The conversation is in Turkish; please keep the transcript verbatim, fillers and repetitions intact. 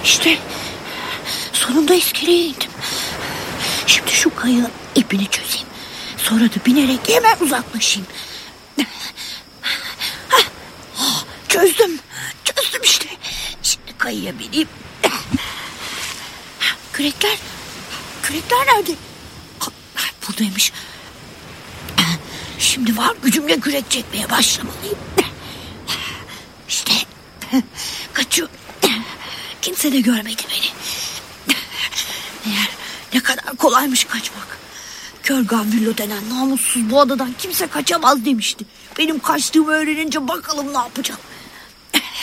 İşte sonunda iskeleye indim. Şimdi şu kayığın ipini çözeyim. Sonra da binerek hemen uzaklaşayım. Oh, çözdüm. Çözdüm işte. Şimdi kayıya bineyim. Kürekler. Kürekler nerede? Buradaymış. Şimdi var gücümle kürek çekmeye başlamalıyım. İşte kaçıyorum. Kimse de görmedi beni. Meğer ne kadar kolaymış kaçmak. Kör Gavrilo denen namussuz bu adadan kimse kaçamaz demişti. Benim kaçtığımı öğrenince bakalım ne yapacak.